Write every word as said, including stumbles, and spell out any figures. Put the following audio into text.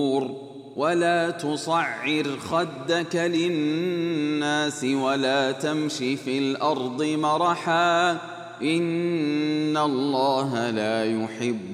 ولا تصعر خدك للناس ولا تمش في الأرض مرحا إن الله لا يحب